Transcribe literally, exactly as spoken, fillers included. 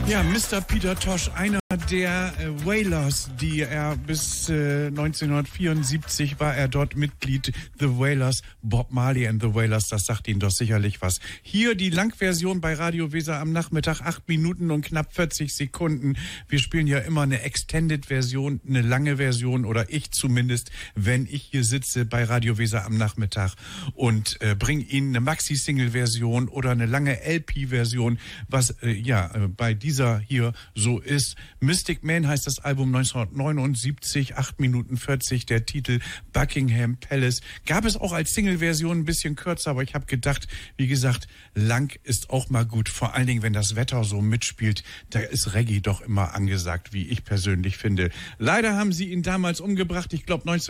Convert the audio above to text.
Ja, Mister Peter Tosh, einer der äh, Wailers, die er bis äh, neunzehnhundertvierundsiebzig war er dort Mitglied. The Wailers, Bob Marley and the Wailers, das sagt Ihnen doch sicherlich was. Hier die Langversion bei Radio Weser am Nachmittag, acht Minuten und knapp vierzig Sekunden. Wir spielen ja immer eine Extended-Version, eine lange Version, oder ich zumindest, wenn ich hier sitze bei Radio Weser am Nachmittag und äh, bringe Ihnen eine Maxi-Single-Version oder eine lange L P-Version, was äh, ja äh, bei dieser hier so ist. Mystic Man heißt das Album neunzehnhundertneunundsiebzig, acht Minuten vierzig, der Titel Buckingham Palace. Gab es auch als Single-Version ein bisschen kürzer, aber ich habe gedacht, wie gesagt, lang ist auch mal gut. Vor allen Dingen, wenn das Wetter so mitspielt, da ist Reggae doch immer angesagt, wie ich persönlich finde. Leider haben sie ihn damals umgebracht, ich glaube